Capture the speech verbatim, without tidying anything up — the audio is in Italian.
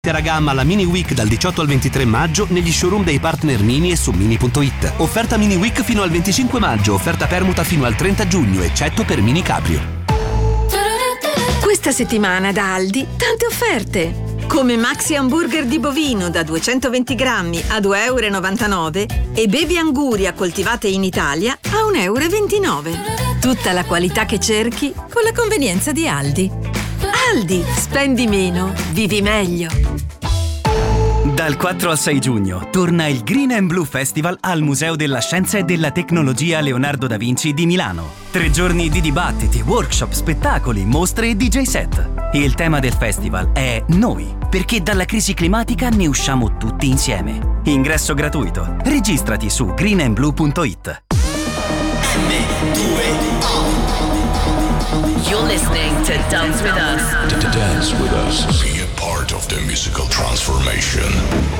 Intera gamma la Mini Week dal diciotto al ventitré maggio negli showroom dei partner Mini e su mini punto it. Offerta Mini Week fino al venticinque maggio, offerta permuta fino al trenta giugno, eccetto per Mini Cabrio. Questa settimana da Aldi tante offerte. Come Maxi Hamburger di bovino da duecentoventi grammi a due virgola novantanove euro e Baby Anguria coltivate in Italia a uno virgola ventinove euro. Tutta la qualità che cerchi con la convenienza di Aldi. Aldi, spendi meno, vivi meglio. Dal quattro al sei giugno torna il Green and Blue Festival al Museo della Scienza e della Tecnologia Leonardo da Vinci di Milano. Tre giorni di dibattiti, workshop, spettacoli, mostre e D J set. Il tema del festival è Noi, perché dalla crisi climatica ne usciamo tutti insieme. Ingresso gratuito. Registrati su green and blue punto it. You're listening to Dance With Us. Dance With Us. Be a part of the musical transformation.